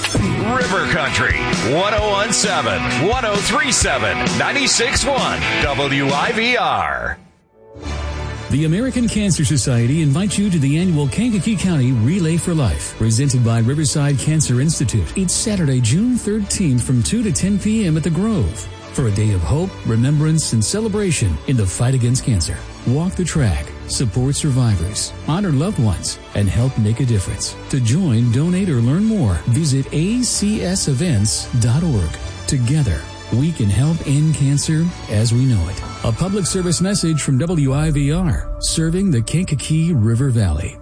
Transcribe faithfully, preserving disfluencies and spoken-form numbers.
River Country, one oh one point seven, one oh three point seven, ninety-six point one, W I V R. The American Cancer Society invites you to the annual Kankakee County Relay for Life, presented by Riverside Cancer Institute. It's Saturday, June thirteenth from two to ten p.m. at the Grove for a day of hope, remembrance, and celebration in the fight against cancer. Walk the track, support survivors, honor loved ones, and help make a difference. To join, donate, or learn more, visit a c s events dot org. Together, we can help end cancer as we know it. A public service message from W I V R, serving the Kankakee River Valley.